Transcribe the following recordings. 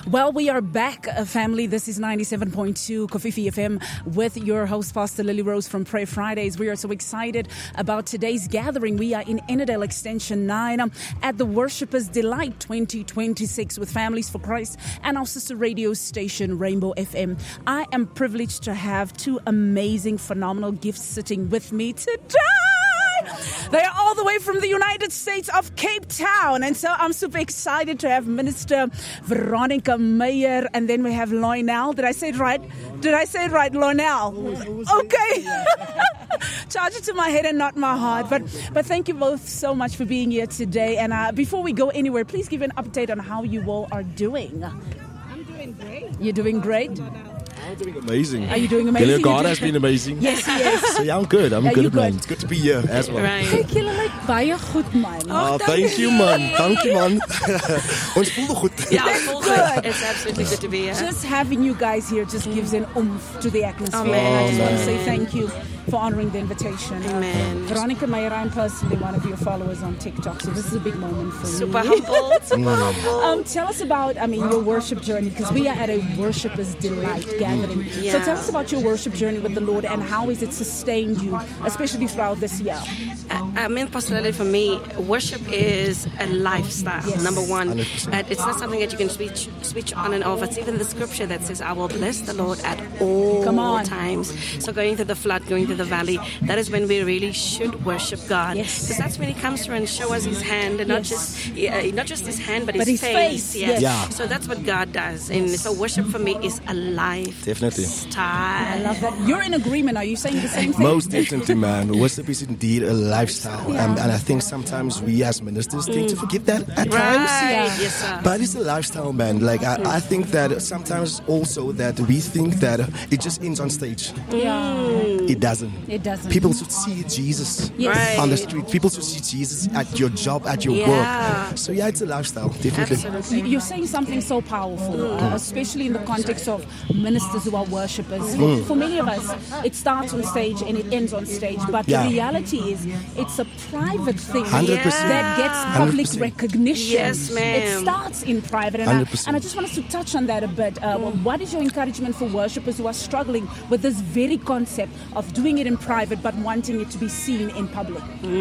Well, we are back, family. This is 97.2 Kofifi FM with your host, Pastor Lily Rose from Pray Fridays. We are so excited about today's gathering. We are in Ennerdale Extension 9 at the Worshipers Delight 2026 with Families for Christ and our sister radio station, Rainbow FM. I am privileged to have two amazing, phenomenal gifts sitting with me today. They are all the way from the United States of Cape Town. And so I'm super excited to have Minister Veronica Meyer. And then we have Lionel. Did I say it right? Lionel? Okay. Charge it to my head and not my heart. But thank you both so much for being here today. And before we go anywhere, please give an update on how you all are doing. I'm doing great. You're doing great? I'm doing amazing. Are you doing amazing? God has been amazing. Yes, he is. So yeah, I'm good. I'm good, man. It's good to be here as well. Right. Kyk julle lyk baie goed, man. Thank you, man. Ons voel goed. Yeah, I feel good. It's absolutely good to be here. Just having you guys here just gives an oomph to the atmosphere. Amen. And I just want to say thank you for honoring the invitation. Amen. Veronica Meyer, I'm personally one of your followers on TikTok, so this is a big moment for me. Super humble. Tell us about, your worship journey, because we are at a Worshipers Delight gathering. Yeah. So tell us about your worship journey with the Lord and how has it sustained you, especially throughout this year? Personally, for me, worship is a lifestyle. Yes. Number one, 100%. it's not something that you can switch on and off. It's even the scripture that says, "I will bless the Lord at all times." So going through the flood, going through the valley, that is when we really should worship God. Yes. Because that's when He comes through and show us His hand, and not just His hand, but His face. Yes. Yeah. So that's what God does, and so worship for me is a lifestyle. Definitely. I love that. You're in agreement. Are you saying the same thing? Most definitely, man. Worship is indeed a lifestyle. And I think sometimes we as ministers tend to forget that at times. Yeah. Yes, sir. But it's a lifestyle, man. Like, I think that sometimes also that we think that it just ends on stage. Yeah. It doesn't. It doesn't. People should see Jesus Yes. on the street. People should see Jesus at your job, at your Yeah. work. So yeah, it's a lifestyle, definitely. Absolutely. You're saying something so powerful, especially in the context of ministers who are worshippers. For many of us, it starts on stage and it ends on stage. But the reality is, it's a private thing 100%. that gets public 100%. recognition. Yes, ma'am. It starts in private. And 100%. I just want us to touch on that a bit. What is your encouragement for worshippers who are struggling with this very concept of doing it in private but wanting it to be seen in public?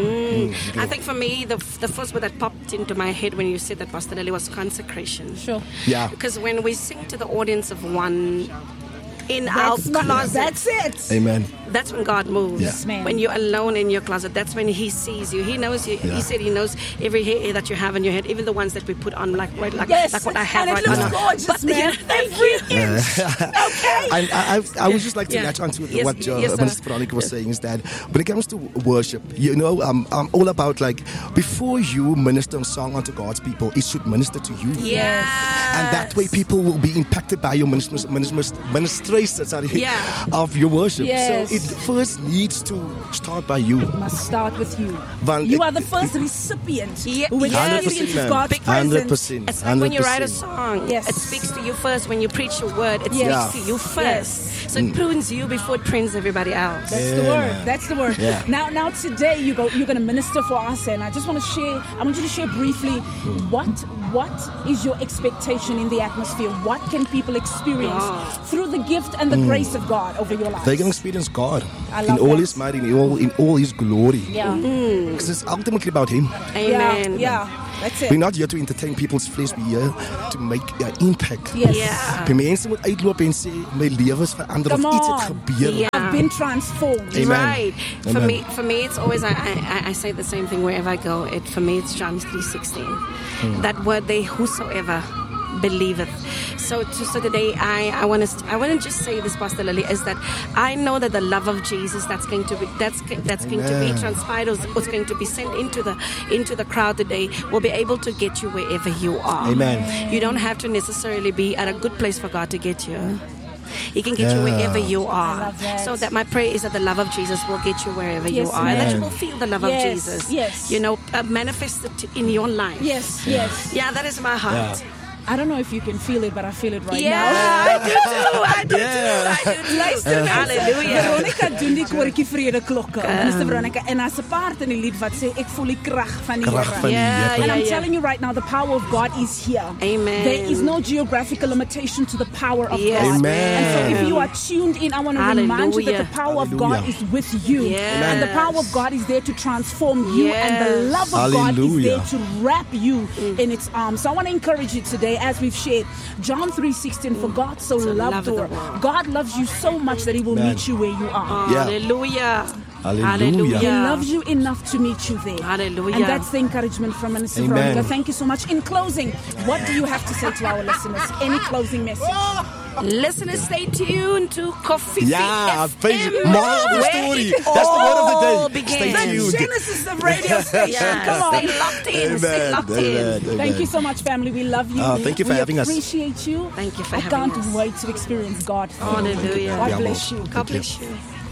I think for me, the first word that popped into my head when you said that, Pastor Lily, was consecration. Sure. Yeah. Because when we sing to the audience of one in our closet, That's it. Amen. that's when God moves. Yeah. Man. When you're alone in your closet, that's when He sees you. He knows you. Yeah. He said He knows every hair that you have in your head, even the ones that we put on, like what I have and right it looks now. gorgeous, man. Thank you. Okay. I would just like to Yeah. latch on to Yes, what yes, sir. Minister Veronica was saying, is that when it comes to worship, I'm all about, like, before you minister a song unto God's people, it should minister to you. Yes. And that way people will be impacted by your ministration of your worship. Yes. So it first needs to start by you. Must start with you. Van- You are the first recipient Yeah, who yes. experiences 100%, God's man. presence. 100%. It's like when you write a 100%. song, Yes. it speaks to you first. When you preach a word, it Yes. speaks to you first. So it prunes you before it prunes everybody else. That's the word. That's the word. Yeah. Now today you're going to minister for us, and I just want to share. I want you to share briefly what is your expectation in the atmosphere. What can people experience through the gift and the grace of God over your life? They can experience God I in love all that. His might, in all His glory. Yeah. Because it's ultimately about Him. Amen. Yeah. That's it. We're not here to entertain people's flesh. We're here to make impact. Yes. Yeah. Die mense moet uitloop en sê my lewe is verander of Come iets on. het gebeur. Yeah. I've been transformed. Amen. Right. For Amen. me, it's always I say the same thing wherever I go. For me, it's John 3:16. That word, they whosoever believeth. So today, I want to just say this, Pastor Lily, is that I know that the love of Jesus that's going to be transpired, or what's going to be sent into the crowd today, will be able to get you wherever you are. Amen. You don't have to necessarily be at a good place for God to get you. He can get you wherever you are. love that. So that my prayer is that the love of Jesus will get you wherever Yes, you are, and that you ma'am. will feel the love of Yes, Jesus. yes. Manifested in your life. Yes. Yes. Yeah, that is my heart. I don't know if you can feel it, but I feel it right now. I do too. I do too. Luister, Hallelujah. Veronica doen die koortjie vrede klokke. Minister Veronica, en as 'n part in die lied wat sê ek voel die krag van die Krag van die Here. Here. And I'm telling you right now, the power of God is here. Amen. There is no geographical limitation to the power of Yes. God. Amen. And so if you are tuned in, I want to remind you that Hallelujah. the power of God Hallelujah. is with you. Yes. And the power of God is there to transform you. Yes. And the love of God is Hallelujah. there to wrap you in its arms. So I want to encourage you today, as we've shared, John 3:16, for God so loved the world. God loves you so much that he will Amen. meet you where you are. Yeah. Hallelujah. Hallelujah. He loves you enough to meet you there. Hallelujah. And that's the encouragement from Minister Amen. Veronica. Thank you so much. In closing, what do you have to say to our listeners? Any closing message? Listeners, stay tuned to Coffee Yeah, FM. moral of the where story. it That's the word of the day. all began. Stay tuned. The Genesis of radio station. Yeah, Come on. stay locked in. Stay locked in. Thank you so much, family. We love you. Thank you for having us. We appreciate you. Thank you for I having can't us. wait to experience God. Hallelujah. God Yeah, bless well, you. God bless you.